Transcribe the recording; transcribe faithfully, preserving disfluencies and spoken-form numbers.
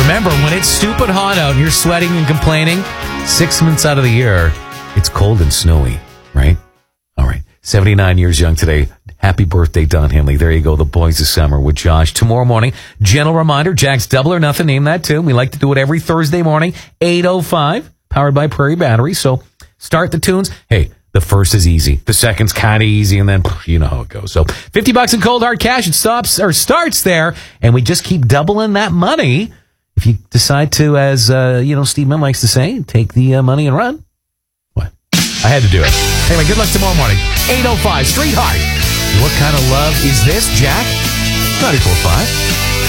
Remember, when it's stupid hot out and you're sweating and complaining, six months out of the year, it's cold and snowy, right? All right. seventy-nine years young today. Happy birthday, Don Henley. There you go. The Boys of Summer with Josh. Tomorrow morning, gentle reminder, Jack's Double or Nothing. Name that tune. We like to do it every Thursday morning, eight oh five, powered by Prairie Battery. So start the tunes. Hey, the first is easy. The second's kind of easy, and then you know how it goes. So fifty bucks in cold hard cash. It stops or starts there, and we just keep doubling that money. If you decide to, as uh, you know, Steve Mann likes to say, take the uh, money and run. What? I had to do it. Anyway, good luck tomorrow morning. eight oh five, Street Heart. What kind of love is this, Jack? ninety-four point five.